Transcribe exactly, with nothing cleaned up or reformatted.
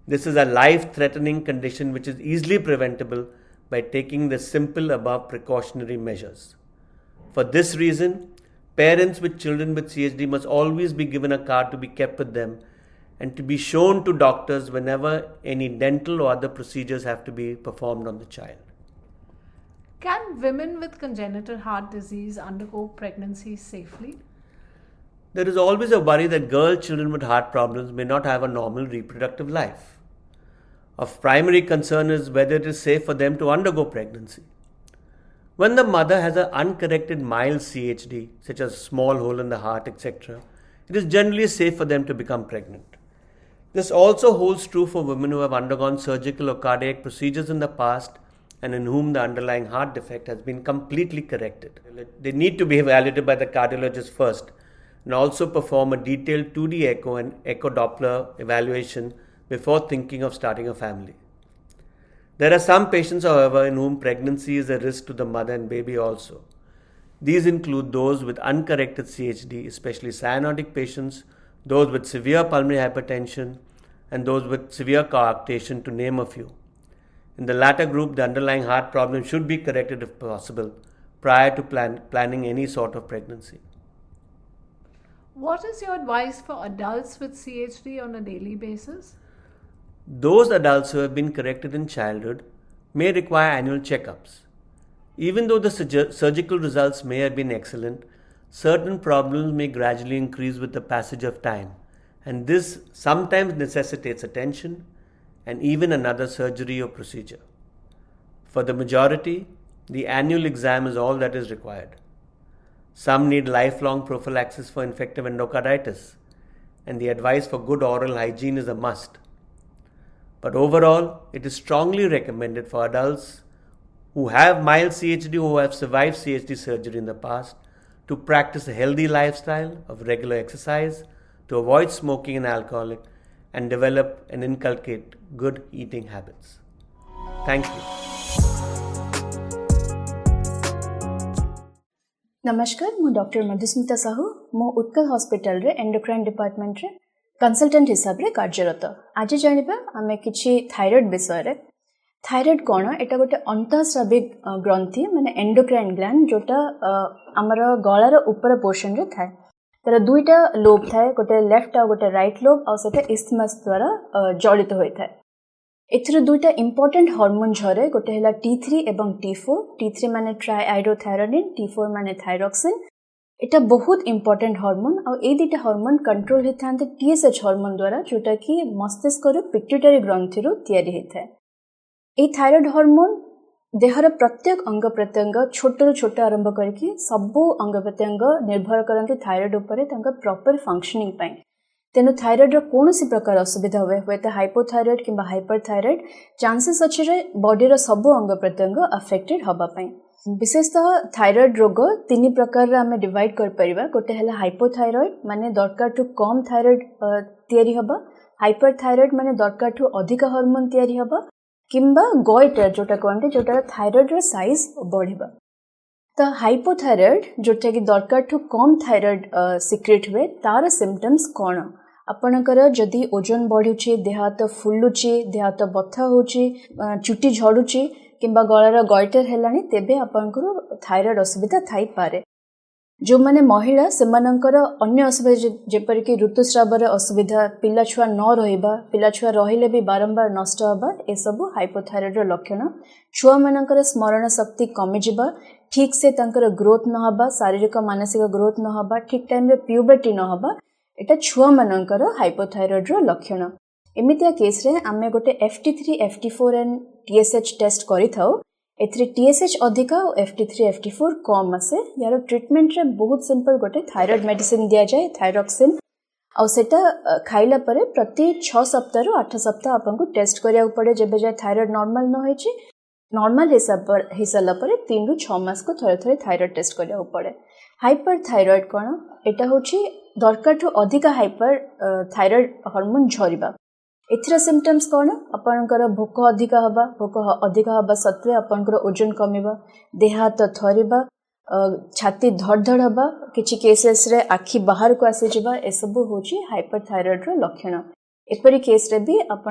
This is a life-threatening condition which is easily preventable by taking the simple above precautionary measures. For this reason, parents with children with C H D must always be given a card to be kept with them and to be shown to doctors whenever any dental or other procedures have to be performed on the child. Can women with congenital heart disease undergo pregnancy safely? There is always a worry that girl children with heart problems may not have a normal reproductive life. Of primary concern is whether it is safe for them to undergo pregnancy. When the mother has an uncorrected mild C H D, such as small hole in the heart, et cetera, it is generally safe for them to become pregnant. This also holds true for women who have undergone surgical or cardiac procedures in the past and in whom the underlying heart defect has been completely corrected. They need to be evaluated by the cardiologist first and also perform a detailed two D echo and echo Doppler evaluation before thinking of starting a family. There are some patients, however, in whom pregnancy is a risk to the mother and baby also. These include those with uncorrected C H D, especially cyanotic patients, those with severe pulmonary hypertension, and those with severe coarctation, to name a few. In the latter group, the underlying heart problem should be corrected if possible prior to plan, planning any sort of pregnancy. What is your advice for adults with C H D on a daily basis? Those adults who have been corrected in childhood may require annual checkups. Even though the surg- surgical results may have been excellent, certain problems may gradually increase with the passage of time, and this sometimes necessitates attention and even another surgery or procedure. For the majority, the annual exam is all that is required. Some need lifelong prophylaxis for infective endocarditis, and the advice for good oral hygiene is a must. But overall, it is strongly recommended for adults who have mild C H D or who have survived C H D surgery in the past to practice a healthy lifestyle of regular exercise, to avoid smoking and alcohol, and develop and inculcate good eating habits. Thank you. नमस्कार मु doctor Madhusmita Sahu मो Utkal hospital रे endocrine department रे consultant हिसाब रे कार्यरत। आज जानिबा आमे किछि थायराइड विषय रे। थायराइड कोन एटा गोटे अंतःस्राविक ग्रंथि माने एंडोक्राइन ग्लैंड जोटा हमर गळार ऊपर पोर्शन रे थाए। तर दुईटा लोब थाए, गोटे लेफ्ट आ गोटे राइट लोब आ सेटा इस्थमस द्वारा जड़ित होय थाए। एथरे दुईटा इंपोर्टेंट हार्मोन झरे, गोटे हला टी थ्री एवं टी फोर। टी थ्री माने ट्राइआयोडोथायरोनिन, टी फोर माने थायरॉक्सिन। एटा बहुत इंपोर्टेंट हार्मोन आ ए दुईटा हार्मोन कंट्रोल हेथांते टीएसएच हार्मोन द्वारा, जोटा कि मस्तिष्क रो पिट्यूटरी ग्रंथि रो तयारी हेथाय। ए थायराइड हार्मोन देहर प्रत्येक अंग प्रत्यंग छोट रो छोट आरंभ करके सबो अंग प्रत्यंग निर्भर करंती थायराइड उपरे तांका प्रॉपर फंक्शनिंग पई। तेनु थायराइड रो कोनोसी प्रकार असुविधा होय होय त हाइपोथायराइड किबा हाइपरथायराइड चांसेस अछि रे बॉडी रो सबो अंग प्रत्यंग अफेक्टेड होबा पई। विशेषतः थायराइड रोग तीन प्रकार रे हमें डिवाइड कर परिबा। गोटे हला हाइपोथायराइड माने दरकार टू कम थायराइड तयारी होबा, हाइपरथायराइड माने दरकार टू अधिक हार्मोन तयारी होबा, किंबा गोइटर जोटा कहते जोटा थायराइड रो साइज बढ़िबा। तो हाइपोथायराइड जोटा कि दरकार टू कम थायराइड सिक्रेट हुए तार सिम्पटम्स कौन? आपणकर जदि ओजन बढ़ुची, देह हाथ फुलुची, देह हाथ बथा होची, चुटी झड़ुची किंबा गଳାର गॉइटर हेलानी, तेबे आपणकर थायराइड असुविधा थाई पारे। जो माने महिला सेमानंकर अन्य असुविधा जेपर कि ऋतुस्रावर असुविधा, पिला छुआ न रहिबा, पिला छुआ रहिले भी बारंबार नष्ट होबा, ए सब हाइपोथायराइड रो लक्षण। छुआ मानकर स्मरण शक्ति कमी जिबा, ठीक से तांकर ग्रोथ न होबा, शारीरिक मानसिक ग्रोथ न होबा, ठीक टाइम रे प्यूबर्टी न होबा, एटा छुआ मानकर हाइपोथायराइड रो लक्षण। एमितिया केस रे आमे गोटे F T three, F T four and T S H test करि थाउ। एथरे टी एस एच अधिका और F T three, F T four कम आसे। यार ट्रीटमेंट रे बहुत सिंपल गोटे थायराइड मेडिसिन दिया जाए, थायरॉक्सिन, और सेटा खाइला परे प्रति छह सप्ताह रु आठ सप्ताह आपनको टेस्ट करिया पड़े। जेबे जाय थायराइड नॉर्मल न होई छि, नॉर्मल हिसाब पर हिसाला परे तीन रु छह मास को थरे थरे थायराइड टेस्ट करिया पड़े। हाइपरथायराइड कोन? एटा होछि दरकार टू अधिका हाइपर थायराइड हार्मोन झरिबा। एथरा सिम्पटम्स कोन? आपनकर भोक अधिका हबा, भोक अधिका हबा सत्वे आपनकर ओजन कमिबा, देह हाथ थरिबा, छाती धड़धड़ हबा, किछि केसेस रे आखि बाहर को आसी जिबा, ए सब होछि हाइपरथायराइड रो लक्षण। एपरि केस रे भी